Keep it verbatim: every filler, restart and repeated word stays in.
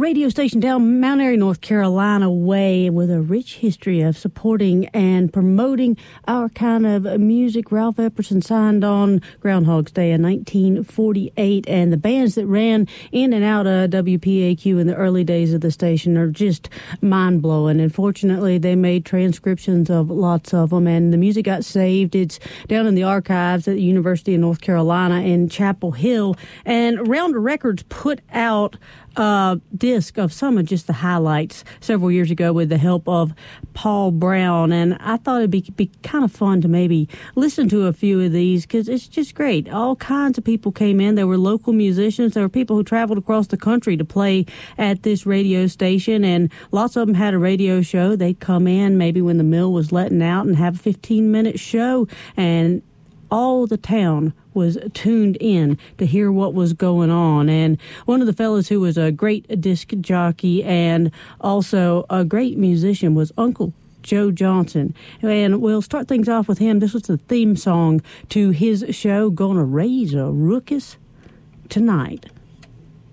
radio station down Mount Airy, North Carolina way, with a rich history of supporting and promoting our kind of music. Ralph Epperson signed on Groundhog's Day in nineteen forty-eight, and the bands that ran in and out of W P A Q in the early days of the station are just mind-blowing. And fortunately, they made transcriptions of lots of them, and the music got saved. It's down in the archives at the University of North Carolina in Chapel Hill. And Rounder Records put out a disc of some of just the highlights several years ago with the help of Paul Brown. And I thought it'd be, be kind of fun to maybe listen to a few of these, because it's just great. All kinds of people came in. There were local musicians. There were people who traveled across the country to play at this radio station, and lots of them had a radio show. They'd come in maybe when the mill was letting out and have a fifteen-minute show, and all the town was tuned in to hear what was going on. And one of the fellas who was a great disc jockey and also a great musician was Uncle Joe Johnson. And we'll start things off with him. This was the theme song to his show, Gonna Raise a Ruckus Tonight.